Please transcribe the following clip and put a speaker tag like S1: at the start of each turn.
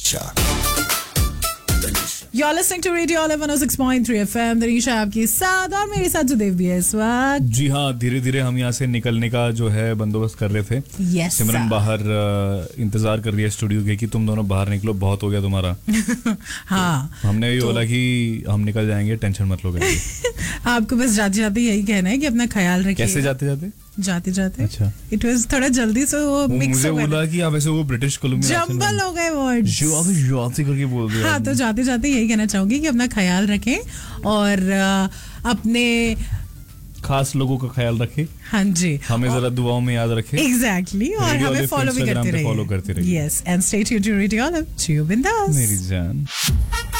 S1: You're listening to Radio Olive 106.3 FM. दरीशा आपके साथ और मेरे साथ सुदेव भी है इस वक्त.
S2: जी हाँ, धीरे धीरे हम यहाँ से निकलने का जो है बंदोबस्त कर रहे थे.
S1: Yes,
S2: सिमरन बाहर इंतजार कर रही है स्टूडियो के कि तुम दोनों बाहर निकलो, बहुत हो गया तुम्हारा.
S1: हाँ,
S2: हमने भी बोला कि हम निकल जाएंगे, टेंशन मत लो.
S1: आपको बस जाते जाते यही कहना है कि अपना ख्याल रखिए.
S2: कैसे जाते जाते? अच्छा,
S1: इट वाज थोड़ा जल्दी से वो मिक्स हो गया. मुझे
S2: बोला कि आप ऐसे वो ब्रिटिश कोलंबिया
S1: जंबल हो गए वर्ड्स.
S2: जो आप जाते करके बोल रहे हो.
S1: हाँ, तो जाते जाते यही कहना चाहूंगी कि अपना ख्याल रखें और अपने
S2: खास लोगों का ख्याल रखें.
S1: हाँ जी,
S2: हमें जरा दुआओं में याद रखें.
S1: एग्जैक्टली. और हमें फॉलो भी करते रहिए.
S2: फॉलो करते रहिए.
S1: Yes, and stay tuned to radio olive. जियो बिंदास
S2: मेरी जान.